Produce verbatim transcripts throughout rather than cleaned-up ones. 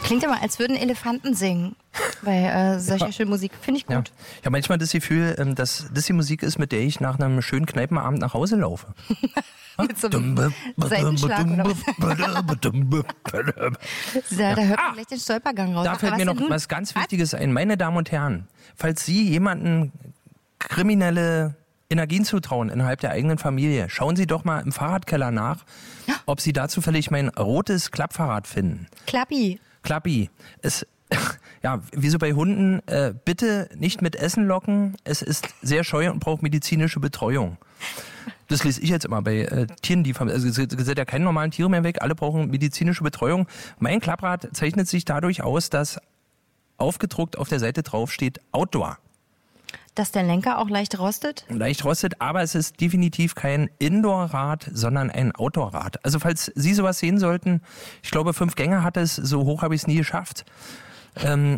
Klingt immer, als würden Elefanten singen bei äh, solcher ja. schönen Musik. Finde ich gut. Ja. Ich habe manchmal das Gefühl, dass das die Musik ist, mit der ich nach einem schönen Kneipenabend nach Hause laufe. Mit so einem Seitenschlag oder was? Da, da hört man gleich den Stolpergang raus. Da fällt was mir noch nun? was ganz Wichtiges ein. Meine Damen und Herren, falls Sie jemanden kriminelle Energien zutrauen innerhalb der eigenen Familie, schauen Sie doch mal im Fahrradkeller nach, ob Sie da zufällig mein rotes Klappfahrrad finden. Klappi. Klappi. Es, ja, wie so bei Hunden, äh, bitte nicht mit Essen locken. Es ist sehr scheu und braucht medizinische Betreuung. Das lese ich jetzt immer bei äh, Tieren, die also es sind ja keine normalen Tiere mehr weg, alle brauchen medizinische Betreuung. Mein Klapprad zeichnet sich dadurch aus, dass aufgedruckt auf der Seite drauf steht Outdoor. Dass der Lenker auch leicht rostet? Leicht rostet, aber es ist definitiv kein Indoor-Rad, sondern ein Outdoor-Rad. Also falls Sie sowas sehen sollten, ich glaube fünf Gänge hat es, so hoch habe ich es nie geschafft. Ähm,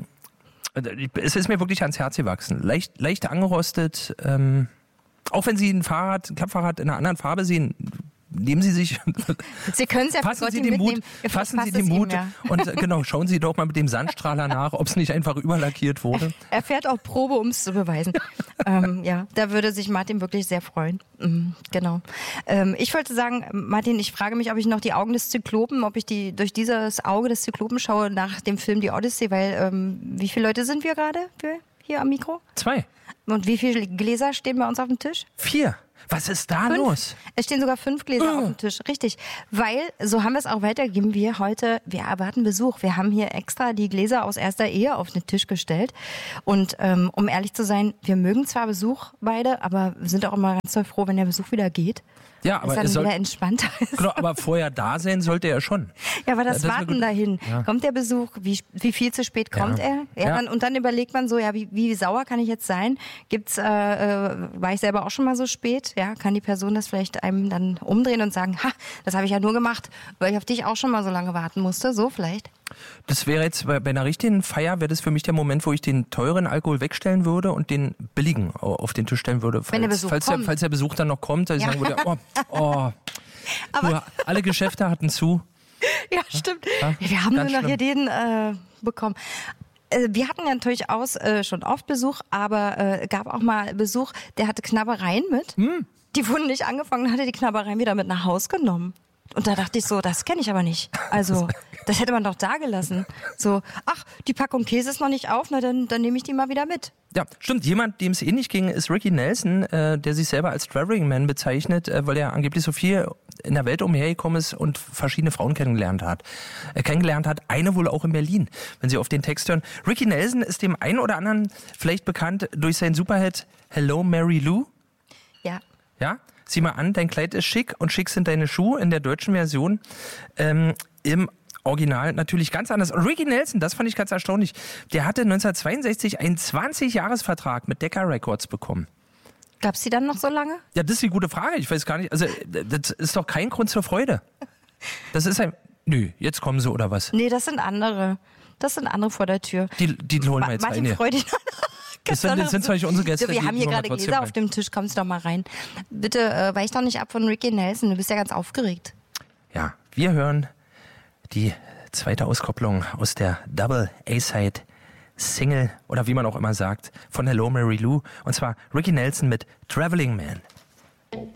es ist mir wirklich ans Herz gewachsen. Leicht, leicht angerostet, ähm, auch wenn Sie ein Fahrrad, ein Klappfahrrad in einer anderen Farbe sehen, nehmen Sie sich, Sie können es ja fassen für Sie Gott den Mut, mitnehmen. fassen Sie den Mut ihm, ja. und äh, genau, schauen Sie doch mal mit dem Sandstrahler nach, ob es nicht einfach überlackiert wurde. Er fährt auch Probe, um es zu beweisen. ähm, ja, da würde sich Martin wirklich sehr freuen. Mhm, genau. Ähm, ich wollte sagen, Martin, ich frage mich, ob ich noch die Augen des Zyklopen, ob ich die durch dieses Auge des Zyklopen schaue nach dem Film Die Odyssee, weil ähm, wie viele Leute sind wir gerade hier am Mikro? Zwei. Und wie viele Gläser stehen bei uns auf dem Tisch? Vier. Was ist da Fünf. los? Es stehen sogar fünf Gläser oh. auf dem Tisch. Richtig. Weil, so haben wir es auch weitergegeben, wir heute, wir erwarten Besuch. Wir haben hier extra die Gläser aus erster Ehe auf den Tisch gestellt. Und ähm, um ehrlich zu sein, wir mögen zwar Besuch beide, aber wir sind auch immer ganz doll froh, wenn der Besuch wieder geht. Ja, aber dass dann es soll, wieder entspannter ist. Genau, aber vorher da sein sollte er schon. Ja, aber das, das Warten dahin. Ja. Kommt der Besuch? Wie, wie viel zu spät kommt Ja. er? Ja, Ja. Dann, und dann überlegt man so, ja, wie, wie sauer kann ich jetzt sein? Gibt's, äh, äh, war ich selber auch schon mal so spät? Ja, kann die Person das vielleicht einem dann umdrehen und sagen, ha, das habe ich ja nur gemacht, weil ich auf dich auch schon mal so lange warten musste. So vielleicht. Das wäre jetzt bei, bei einer richtigen Feier, wäre das für mich der Moment, wo ich den teuren Alkohol wegstellen würde und den billigen auf den Tisch stellen würde. Falls, Wenn der Besuch falls, kommt. der, falls der Besuch dann noch kommt, dass ich Ja. sagen würde, oh, oh Aber du, alle Geschäfte hatten zu. Ja, stimmt. Ja, wir haben nur ganz noch schlimm. hier den äh, bekommen. Äh, wir hatten ja natürlich aus äh, schon oft Besuch, aber äh, gab auch mal Besuch, der hatte Knabbereien mit. Hm. Die wurden nicht angefangen, hatte die Knabbereien wieder mit nach Haus genommen. Und da dachte ich so, das kenne ich aber nicht. Also, das hätte man doch da gelassen. So, ach, die Packung Käse ist noch nicht auf, na dann, dann nehme ich die mal wieder mit. Ja, stimmt. Jemand, dem es ähnlich ging, ist Ricky Nelson, äh, der sich selber als Traveling Man bezeichnet, äh, weil er angeblich so viel in der Welt umhergekommen ist und verschiedene Frauen kennengelernt hat. Er kennengelernt hat, eine wohl auch in Berlin, wenn Sie auf den Text hören. Ricky Nelson ist dem einen oder anderen vielleicht bekannt durch seinen Superhit Hello Mary Lou. Ja. Ja? Sieh mal an, dein Kleid ist schick und schick sind deine Schuhe in der deutschen Version. Ähm, Im Original natürlich ganz anders. Und Ricky Nelson, das fand ich ganz erstaunlich, der hatte neunzehnhundertzweiundsechzig einen zwanzig-Jahres-Vertrag mit Decca Records bekommen. Gab's die dann noch so lange? Ja, das ist die gute Frage. Ich weiß gar nicht. Also, das ist doch kein Grund zur Freude. Das ist ein... Nö, jetzt kommen sie oder was? Nee, das sind andere. Das sind andere vor der Tür. Die, die holen wir jetzt Martin rein. Freude. Das sind, das sind zwar nicht unsere Gäste. So, wir die, haben die hier wollen wir gerade trotzdem Gläser rein. auf dem Tisch. Kommst doch mal rein. Bitte äh, weich doch nicht ab von Ricky Nelson. Du bist ja ganz aufgeregt. Ja, wir hören die zweite Auskopplung aus der Double A-Side Single oder wie man auch immer sagt von Hello Mary Lou und zwar Ricky Nelson mit Traveling Man.